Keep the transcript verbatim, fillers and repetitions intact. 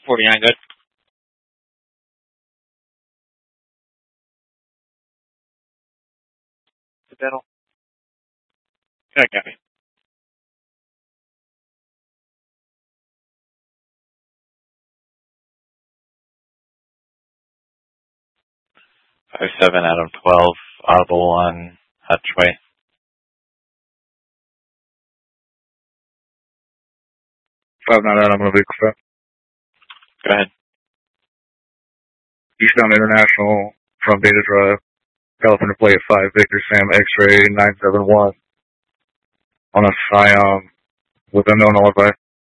forty-nine, good. The battle. Okay, copy. Five seven Adam twelve, audible on hatchway. Five nine Adam, I'm gonna be correct. Go ahead. Eastbound International from Data Drive, California Plate five Victor Sam X-ray nine seven one on a Scion with unknown alibi.